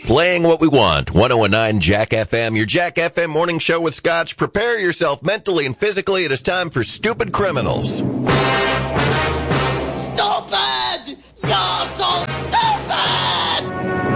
Playing what we want. 101.9 Jack FM, your Jack FM morning show with Scotch. Prepare yourself mentally and physically. It is time for Stupid Criminals. Stupid! You're so stupid!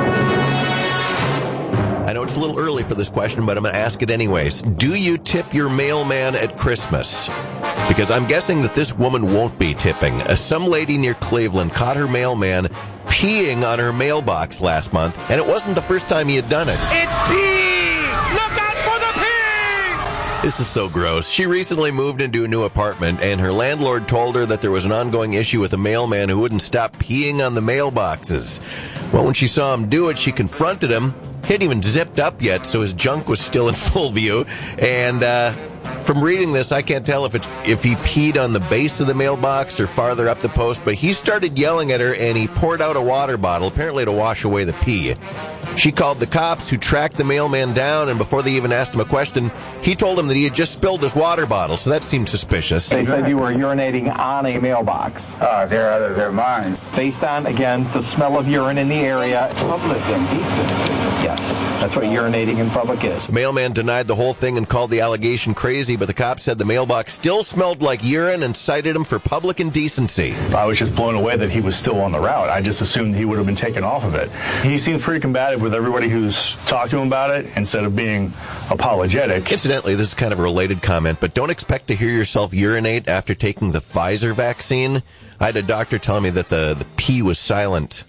I know it's a little early for this question, but I'm going to ask it anyways. Do you tip your mailman at Christmas? Because I'm guessing that this woman won't be tipping. Some lady near Cleveland caught her mailman peeing on her mailbox last month, and it wasn't the first time he had done it. It's pee! Look out for the pee! This is so gross. She recently moved into a new apartment, and her landlord told her that there was an ongoing issue with a mailman who wouldn't stop peeing on the mailboxes. Well, when she saw him do it, she confronted him. He hadn't even zipped up yet, so his junk was still in full view. And from reading this, I can't tell if he peed on the base of the mailbox or farther up the post, but he started yelling at her, and he poured out a water bottle, apparently to wash away the pee. She called the cops, who tracked the mailman down, and before they even asked him a question, he told them that he had just spilled his water bottle, so that seemed suspicious. They said you were urinating on a mailbox. They're mine. Based on, again, the smell of urine in the area. Public indecency. Yes, that's what urinating in public is. The mailman denied the whole thing and called the allegation crazy, but the cops said the mailbox still smelled like urine and cited him for public indecency. I was just blown away that he was still on the route. I just assumed he would have been taken off of it. He seems pretty combative with everybody who's talked to him about it instead of being apologetic. Incidentally, this is kind of a related comment, but don't expect to hear yourself urinate after taking the Pfizer vaccine. I had a doctor tell me that the pee was silent.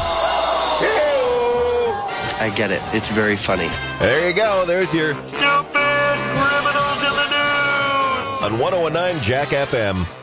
I get it. It's very funny. There you go. There's your Stupid criminals in the news! on 101.9 Jack FM.